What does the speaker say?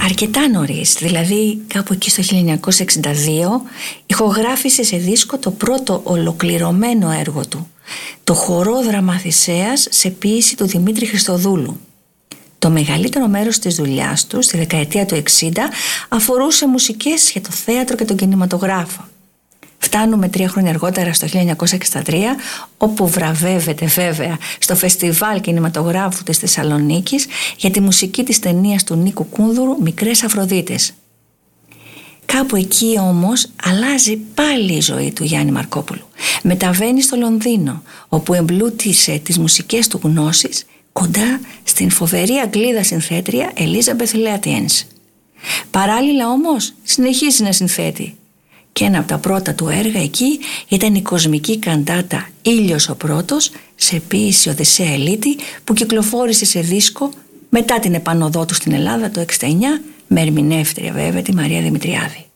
αρκετά νωρίς, δηλαδή κάπου εκεί στο 1962, ηχογράφησε σε δίσκο το πρώτο ολοκληρωμένο έργο του, το χορόδραμα Θησέας σε ποίηση του Δημήτρη Χριστοδούλου. Το μεγαλύτερο μέρος της δουλειάς του στη δεκαετία του 60 αφορούσε μουσικές για το θέατρο και τον κινηματογράφο. Φτάνουμε 3 χρόνια αργότερα στο 1963, όπου βραβεύεται βέβαια στο Φεστιβάλ Κινηματογράφου της Θεσσαλονίκης για τη μουσική της ταινίας του Νίκου Κούνδουρου «Μικρές Αφροδίτες». Κάπου εκεί όμως αλλάζει πάλι η ζωή του Γιάννη Μαρκόπουλου. Μεταβαίνει στο Λονδίνο, όπου εμπλούτησε τις μουσικές του γνώσεις κοντά στην φοβερή Αγγλίδα συνθέτρια Ελίζαμπεθ Λέατιενς. Παράλληλα όμως συνεχίζει να συνθέτει. Και ένα από τα πρώτα του έργα εκεί ήταν η κοσμική καντάτα «Ήλιος ο πρώτος» σε ποίηση Οδυσσέα Ελίτη, που κυκλοφόρησε σε δίσκο μετά την επανωδό του στην Ελλάδα το 1969, με ερμηνεύτρια βέβαια τη Μαρία Δημητριάδη.